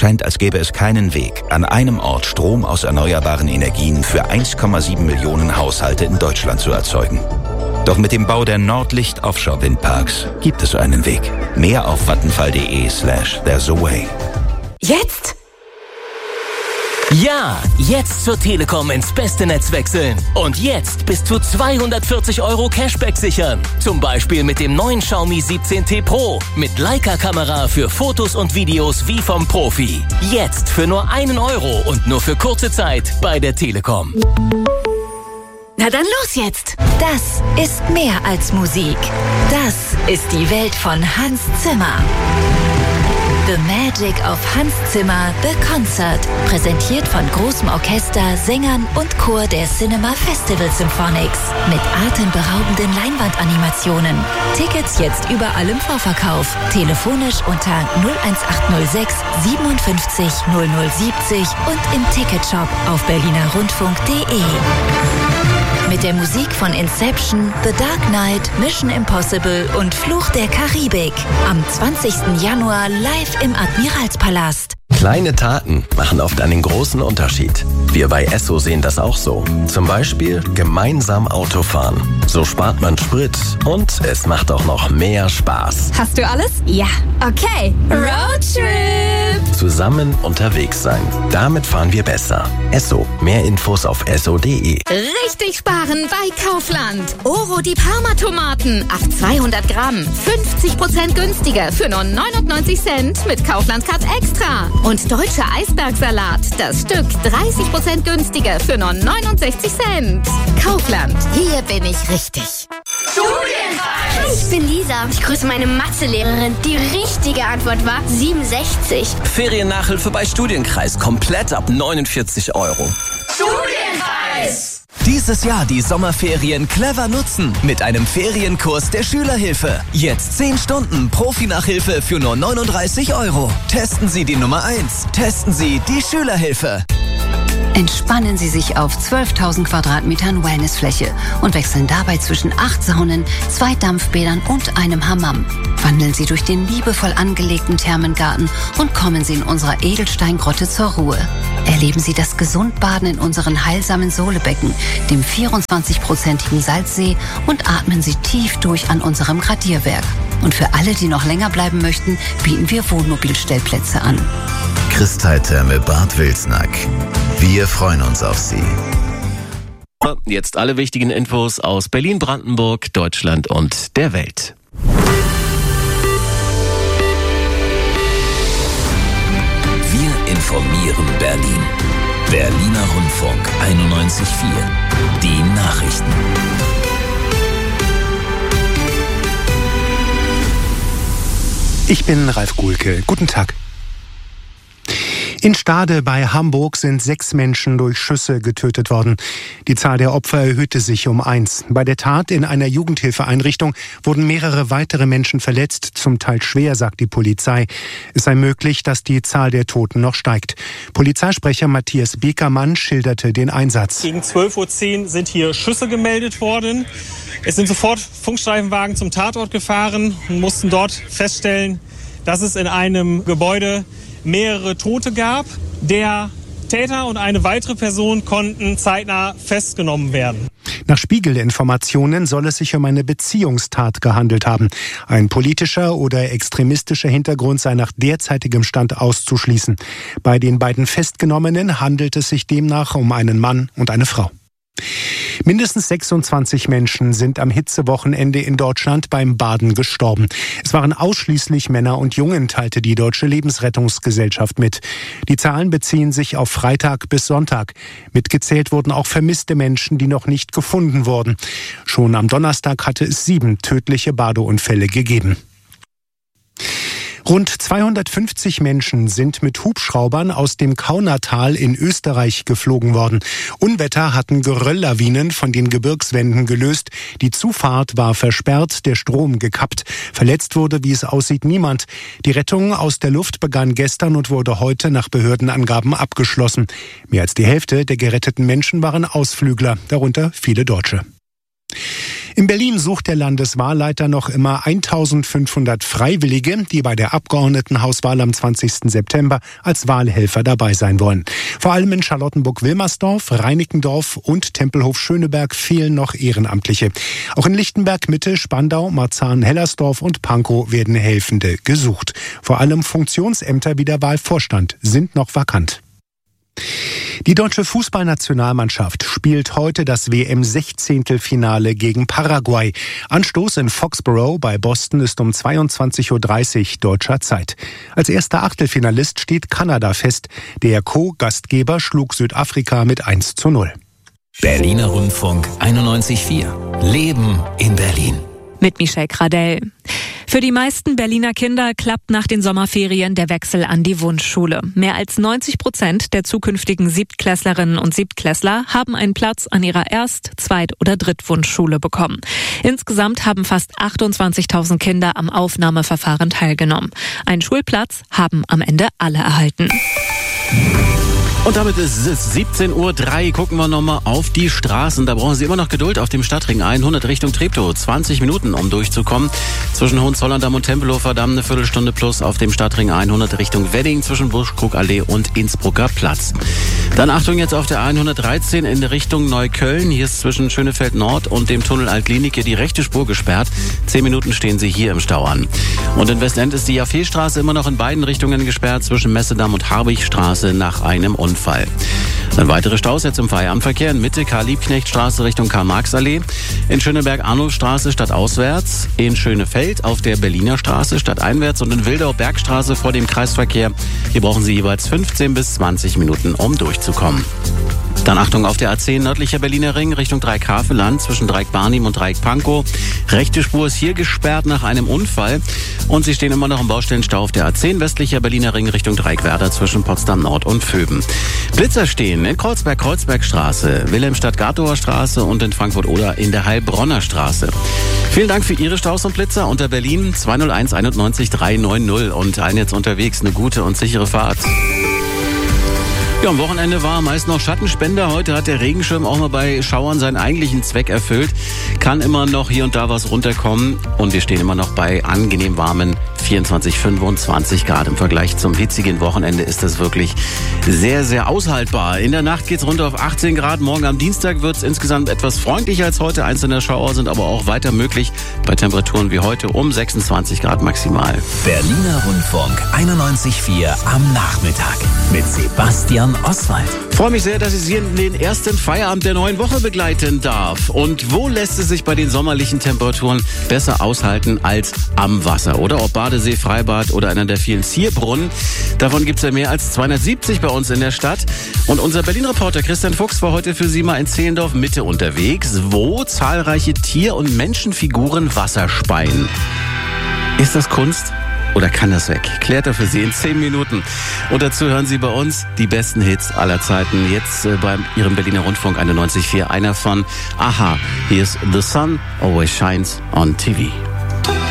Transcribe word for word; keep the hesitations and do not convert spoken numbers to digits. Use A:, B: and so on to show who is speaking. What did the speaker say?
A: scheint, als gäbe es keinen Weg, an einem Ort Strom aus erneuerbaren Energien für eins Komma sieben Millionen Haushalte in Deutschland zu erzeugen. Doch mit dem Bau der Nordlicht Offshore Windparks gibt es einen Weg. Mehr auf vattenfall.de slash there's a way.
B: Jetzt?
C: Ja, jetzt zur Telekom ins beste Netz wechseln. Und jetzt bis zu zweihundertvierzig Euro Cashback sichern. Zum Beispiel mit dem neuen Xiaomi siebzehn T Pro. Mit Leica-Kamera für Fotos und Videos wie vom Profi. Jetzt für nur einen Euro und nur für kurze Zeit bei der Telekom.
B: Na dann los jetzt! Das ist mehr als Musik. Das ist die Welt von Hans Zimmer. The Magic of Hans Zimmer, The Concert. Präsentiert von großem Orchester, Sängern und Chor der Cinema Festival Symphonics. Mit atemberaubenden Leinwandanimationen. Tickets jetzt überall im Vorverkauf. Telefonisch unter null eins acht null sechs siebenundfünfzig null null siebzig und im Ticketshop auf berliner rundfunk punkt de. Mit der Musik von Inception, The Dark Knight, Mission Impossible und Fluch der Karibik. Am zwanzigsten Januar live im Admiralspalast.
D: Kleine Taten machen oft einen großen Unterschied. Wir bei Esso sehen das auch so. Zum Beispiel gemeinsam Autofahren. So spart man Sprit und es macht auch noch mehr Spaß.
E: Hast du alles? Ja. Okay. Roadtrip!
D: Zusammen unterwegs sein. Damit fahren wir besser. Esso. Mehr Infos auf esso punkt de.
E: Richtig sparen bei Kaufland. Oro die Parma-Tomaten. Ab zweihundert Gramm. fünfzig Prozent günstiger für nur neunundneunzig Cent mit Kaufland Cut Extra. Und deutscher Eisbergsalat. Das Stück dreißig Prozent günstiger für nur neunundsechzig Cent. Kaufland. Hier bin ich richtig.
F: Studienreis! Ich bin Lisa. Ich grüße meine Mathelehrerin. Die richtige Antwort war siebenundsechzig.
C: Feriennachhilfe bei Studienkreis. Komplett ab neunundvierzig Euro.
F: Studienreis!
C: Dieses Jahr die Sommerferien clever nutzen mit einem Ferienkurs der Schülerhilfe. Jetzt zehn Stunden Profi-Nachhilfe für nur neununddreißig Euro. Testen Sie die Nummer eins. Testen Sie die Schülerhilfe.
G: Entspannen Sie sich auf zwölftausend Quadratmetern Wellnessfläche und wechseln dabei zwischen acht Saunen, zwei Dampfbädern und einem Hammam. Wandeln Sie durch den liebevoll angelegten Thermengarten und kommen Sie in unserer Edelsteingrotte zur Ruhe. Erleben Sie das Gesundbaden in unseren heilsamen Sohlebecken, dem vierundzwanzig-prozentigen Salzsee und atmen Sie tief durch an unserem Gradierwerk. Und für alle, die noch länger bleiben möchten, bieten wir Wohnmobilstellplätze an.
H: Kristalltherme Bad Wilsnack. Wir freuen uns auf Sie.
C: Jetzt alle wichtigen Infos aus Berlin, Brandenburg, Deutschland und der Welt.
A: Wir informieren Berlin. Berliner Rundfunk einundneunzig Komma vier. Die Nachrichten.
I: Ich bin Ralf Guhlke. Guten Tag. In Stade bei Hamburg sind sechs Menschen durch Schüsse getötet worden. Die Zahl der Opfer erhöhte sich um eins. Bei der Tat in einer Jugendhilfeeinrichtung wurden mehrere weitere Menschen verletzt, zum Teil schwer, sagt die Polizei. Es sei möglich, dass die Zahl der Toten noch steigt. Polizeisprecher Matthias Bekermann schilderte den Einsatz.
J: Gegen zwölf Uhr zehn sind hier Schüsse gemeldet worden. Es sind sofort Funkstreifenwagen zum Tatort gefahren und mussten dort feststellen, dass es in einem Gebäude mehrere Tote gab. Der Täter und eine weitere Person konnten zeitnah festgenommen werden.
I: Nach Spiegel-Informationen soll es sich um eine Beziehungstat gehandelt haben. Ein politischer oder extremistischer Hintergrund sei nach derzeitigem Stand auszuschließen. Bei den beiden Festgenommenen handelt es sich demnach um einen Mann und eine Frau. Mindestens sechsundzwanzig Menschen sind am Hitzewochenende in Deutschland beim Baden gestorben. Es waren ausschließlich Männer und Jungen, teilte die Deutsche Lebensrettungsgesellschaft mit. Die Zahlen beziehen sich auf Freitag bis Sonntag. Mitgezählt wurden auch vermisste Menschen, die noch nicht gefunden wurden. Schon am Donnerstag hatte es sieben tödliche Badeunfälle gegeben. Rund zweihundertfünfzig Menschen sind mit Hubschraubern aus dem Kaunertal in Österreich geflogen worden. Unwetter hatten Gerölllawinen von den Gebirgswänden gelöst. Die Zufahrt war versperrt, der Strom gekappt. Verletzt wurde, wie es aussieht, niemand. Die Rettung aus der Luft begann gestern und wurde heute nach Behördenangaben abgeschlossen. Mehr als die Hälfte der geretteten Menschen waren Ausflügler, darunter viele Deutsche. In Berlin sucht der Landeswahlleiter noch immer eintausendfünfhundert Freiwillige, die bei der Abgeordnetenhauswahl am zwanzigsten September als Wahlhelfer dabei sein wollen. Vor allem in Charlottenburg-Wilmersdorf, Reinickendorf und Tempelhof-Schöneberg fehlen noch Ehrenamtliche. Auch in Lichtenberg, Mitte, Spandau, Marzahn, Hellersdorf und Pankow werden Helfende gesucht. Vor allem Funktionsämter wie der Wahlvorstand sind noch vakant. Die deutsche Fußballnationalmannschaft spielt heute das W M-Sechzehntelfinale gegen Paraguay. Anstoß in Foxborough bei Boston ist um zweiundzwanzig Uhr dreißig deutscher Zeit. Als erster Achtelfinalist steht Kanada fest. Der Co-Gastgeber schlug Südafrika mit eins zu null.
C: Berliner Rundfunk einundneunzig Komma vier. Leben in Berlin.
K: Mit Michelle Gradell. Für die meisten Berliner Kinder klappt nach den Sommerferien der Wechsel an die Wunschschule. Mehr als neunzig Prozent der zukünftigen Siebtklässlerinnen und Siebtklässler haben einen Platz an ihrer Erst-, Zweit- oder Drittwunschschule bekommen. Insgesamt haben fast achtundzwanzigtausend Kinder am Aufnahmeverfahren teilgenommen. Einen Schulplatz haben am Ende alle erhalten.
L: Und damit ist es siebzehn Uhr drei. Gucken wir nochmal auf die Straßen. Da brauchen Sie immer noch Geduld auf dem Stadtring hundert Richtung Treptow. zwanzig Minuten, um durchzukommen. Zwischen Hohenzollern-Damm und Tempelhofer Damm eine Viertelstunde plus auf dem Stadtring hundert Richtung Wedding zwischen Buschkrugallee und Innsbrucker Platz. Dann Achtung jetzt auf der hundertdreizehn in Richtung Neukölln. Hier ist zwischen Schönefeld Nord und dem Tunnel Altlinike die rechte Spur gesperrt. Zehn Minuten stehen Sie hier im Stau an. Und in Westend ist die Jaffeestraße immer noch in beiden Richtungen gesperrt zwischen Messedamm und Harwigstraße nach einem Unfall. Fall. Dann weitere Staus jetzt im Feierabendverkehr in Mitte Karl-Liebknecht-Straße Richtung Karl-Marx-Allee, in Schöneberg-Arnulfstraße stadtauswärts, in Schönefeld auf der Berliner Straße stadteinwärts und in Wildau-Bergstraße vor dem Kreisverkehr. Hier brauchen Sie jeweils fünfzehn bis zwanzig Minuten, um durchzukommen. Dann Achtung auf der A zehn nördlicher Berliner Ring Richtung Dreieck-Haveland zwischen Dreieck-Barnim und Dreieck-Pankow. Rechte Spur ist hier gesperrt nach einem Unfall und Sie stehen immer noch im Baustellenstau auf der A zehn westlicher Berliner Ring Richtung Dreieck-Werder zwischen Potsdam Nord und Vöben. Blitzer stehen in Kreuzberg-Kreuzbergstraße, Wilhelmstadt-Gatower Straße und in Frankfurt-Oder in der Heilbronner Straße. Vielen Dank für Ihre Staus und Blitzer unter Berlin zwei null eins einundneunzig dreihundertneunzig und allen jetzt unterwegs eine gute und sichere Fahrt. Ja, am Wochenende war meist noch Schattenspender. Heute hat der Regenschirm auch mal bei Schauern seinen eigentlichen Zweck erfüllt. Kann immer noch hier und da was runterkommen. Und wir stehen immer noch bei angenehm warmen vierundzwanzig, fünfundzwanzig Grad. Im Vergleich zum hitzigen Wochenende ist das wirklich sehr, sehr aushaltbar. In der Nacht geht's runter auf achtzehn Grad. Morgen am Dienstag wird's insgesamt etwas freundlicher als heute. Einzelne Schauer sind aber auch weiter möglich bei Temperaturen wie heute um sechsundzwanzig Grad maximal.
C: Berliner Rundfunk einundneunzig Komma vier am Nachmittag mit Sebastian Oswald.
L: Ich freue mich sehr, dass ich Sie in den ersten Feierabend der neuen Woche begleiten darf. Und wo lässt es sich bei den sommerlichen Temperaturen besser aushalten als am Wasser? Oder ob Badesee, Freibad oder einer der vielen Zierbrunnen. Davon gibt es ja mehr als zweihundertsiebzig bei uns in der Stadt. Und unser Berlin-Reporter Christian Fuchs war heute für Sie mal in Zehlendorf Mitte unterwegs, wo zahlreiche Tier- und Menschenfiguren Wasser speien. Ist das Kunst? Oder kann das weg? Klärt er für Sie in zehn Minuten. Und dazu hören Sie bei uns die besten Hits aller Zeiten. Jetzt äh, bei Ihrem Berliner Rundfunk einundneunzig Komma vier. Einer von Aha. Hier ist The Sun Always Shines on T V.